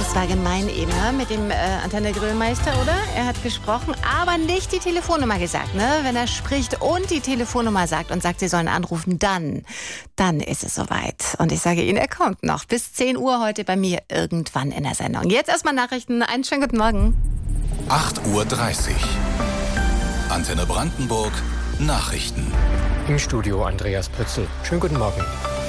Das war gemein eben, ne? Mit dem Antenne Grillmeister, oder? Er hat gesprochen, aber nicht die Telefonnummer gesagt, ne? Wenn er spricht und die Telefonnummer sagt und sagt, Sie sollen anrufen, dann ist es soweit. Und ich sage Ihnen, er kommt noch bis 10 Uhr heute bei mir irgendwann in der Sendung. Jetzt erstmal Nachrichten. Einen schönen guten Morgen. 8:30 Uhr. Antenne Brandenburg. Nachrichten. Im Studio Andreas Pötzl. Schönen guten Morgen.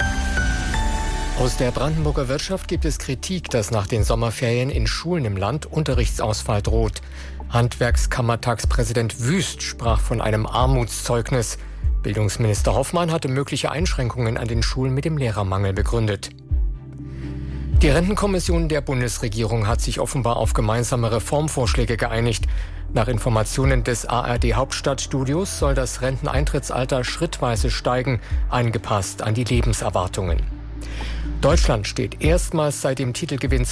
Aus der Brandenburger Wirtschaft gibt es Kritik, dass nach den Sommerferien in Schulen im Land Unterrichtsausfall droht. Handwerkskammertagspräsident Wüst sprach von einem Armutszeugnis. Bildungsminister Hoffmann hatte mögliche Einschränkungen an den Schulen mit dem Lehrermangel begründet. Die Rentenkommission der Bundesregierung hat sich offenbar auf gemeinsame Reformvorschläge geeinigt. Nach Informationen des ARD Hauptstadtstudios soll das Renteneintrittsalter schrittweise steigen, angepasst an die Lebenserwartungen. Deutschland steht erstmals seit dem Titelgewinn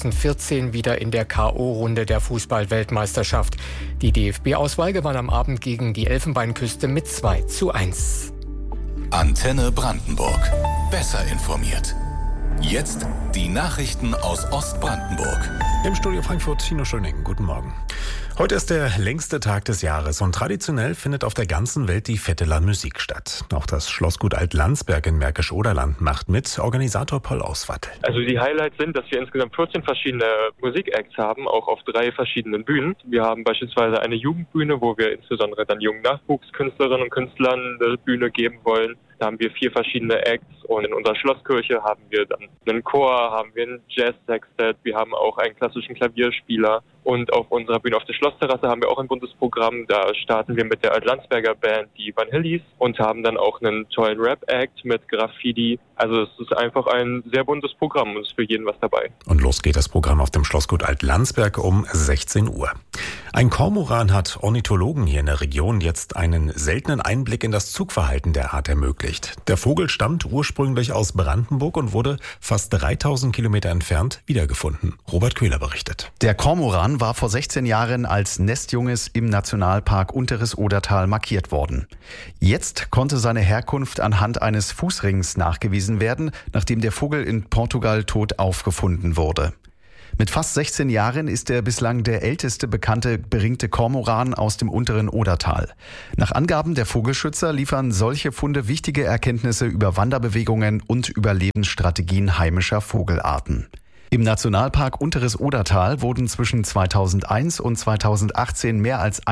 2014 wieder in der K.O.-Runde der Fußball-Weltmeisterschaft. Die DFB-Auswahl gewann am Abend gegen die Elfenbeinküste mit 2:1. Antenne Brandenburg. Besser informiert. Jetzt die Nachrichten aus Ostbrandenburg. Im Studio Frankfurt, Tino Schöning. Guten Morgen. Heute ist der längste Tag des Jahres und traditionell findet auf der ganzen Welt die Vetteler Musik statt. Auch das Schlossgut Alt-Landsberg in Märkisch-Oderland macht mit. Organisator Paul Auswattel. Also die Highlights sind, dass wir insgesamt 14 verschiedene Musikacts haben, auch auf 3 verschiedenen Bühnen. Wir haben beispielsweise eine Jugendbühne, wo wir insbesondere dann jungen Nachwuchskünstlerinnen und Künstlern eine Bühne geben wollen. Da haben wir 4 verschiedene Acts und in unserer Schlosskirche haben wir dann einen Chor, haben wir einen Jazz-Sextet, wir haben auch einen klassischen Klavierspieler und auf unserer Bühne auf der Schlossterrasse haben wir auch ein buntes Programm. Da starten wir mit der Alt-Landsberger Band, die Vanillis, und haben dann auch einen tollen Rap-Act mit Graffiti. Also es ist einfach ein sehr buntes Programm und es ist für jeden was dabei. Und los geht das Programm auf dem Schlossgut Alt-Landsberg um 16 Uhr. Ein Kormoran hat Ornithologen hier in der Region jetzt einen seltenen Einblick in das Zugverhalten der Art ermöglicht. Der Vogel stammt ursprünglich aus Brandenburg und wurde fast 3000 Kilometer entfernt wiedergefunden. Robert Köhler berichtet. Der Kormoran war vor 16 Jahren als Nestjunges im Nationalpark Unteres Odertal markiert worden. Jetzt konnte seine Herkunft anhand eines Fußrings nachgewiesen werden, nachdem der Vogel in Portugal tot aufgefunden wurde. Mit fast 16 Jahren ist er bislang der älteste bekannte beringte Kormoran aus dem unteren Odertal. Nach Angaben der Vogelschützer liefern solche Funde wichtige Erkenntnisse über Wanderbewegungen und Überlebensstrategien heimischer Vogelarten. Im Nationalpark Unteres Odertal wurden zwischen 2001 und 2018 mehr als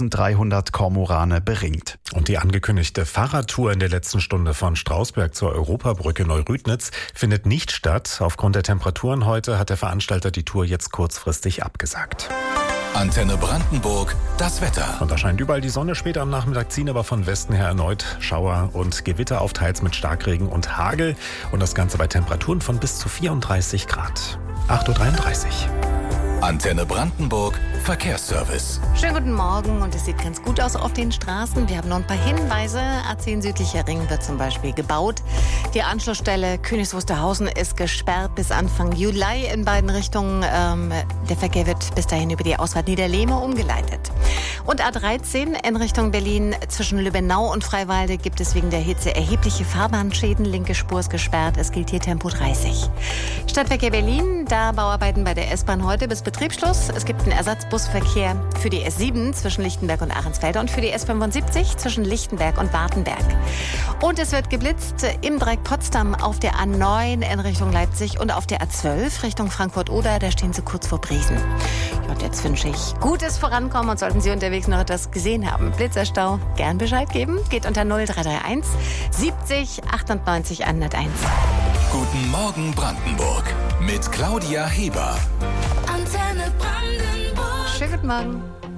1300 Kormorane beringt. Und die angekündigte Fahrradtour in der letzten Stunde von Strausberg zur Europabrücke Neurüdnitz findet nicht statt. Aufgrund der Temperaturen heute hat der Veranstalter die Tour jetzt kurzfristig abgesagt. Antenne Brandenburg, das Wetter. Und da scheint überall die Sonne. Später am Nachmittag ziehen aber von Westen her erneut Schauer und Gewitter auf, teils mit Starkregen und Hagel. Und das Ganze bei Temperaturen von bis zu 34 Grad. 8:33 Uhr. Antenne Brandenburg, Verkehrsservice. Schönen guten Morgen und es sieht ganz gut aus auf den Straßen. Wir haben noch ein paar Hinweise. A10 südlicher Ring wird zum Beispiel gebaut. Die Anschlussstelle Königs Wusterhausen ist gesperrt bis Anfang Juli in beiden Richtungen. Der Verkehr wird bis dahin über die Ausfahrt Niederlehme umgeleitet. Und A13 in Richtung Berlin zwischen Lübbenau und Freiwalde gibt es wegen der Hitze erhebliche Fahrbahnschäden. Linke Spur ist gesperrt. Es gilt hier Tempo 30. Stadtverkehr Berlin, da Bauarbeiten bei der S-Bahn heute bis Betriebsschluss. Es gibt einen Ersatzbusverkehr für die S7 zwischen Lichtenberg und Ahrensfelde und für die S75 zwischen Lichtenberg und Wartenberg. Und es wird geblitzt im Dreieck Potsdam auf der A9 in Richtung Leipzig und auf der A12 Richtung Frankfurt-Oder. Da stehen Sie kurz vor Briesen. Ja, und jetzt wünsche ich gutes Vorankommen und sollten Sie unterwegs noch etwas gesehen haben. Blitzerstau, gern Bescheid geben. Geht unter 0331 70 98 101. Guten Morgen Brandenburg mit Claudia Heber. Antenne Brandenburg. Schönen guten Morgen.